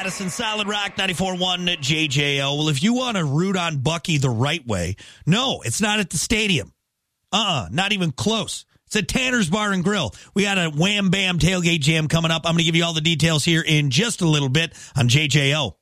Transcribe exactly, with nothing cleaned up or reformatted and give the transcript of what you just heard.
Madison, Solid Rock, ninety-four point one J J O. Well, if you want to root on Bucky the right way, no, it's not at the stadium. Uh-uh, not even close. It's at Tanner's Bar and Grill. We got a Wham Bam Tailgate Jam coming up. I'm going to give you all the details here in just a little bit on J J O.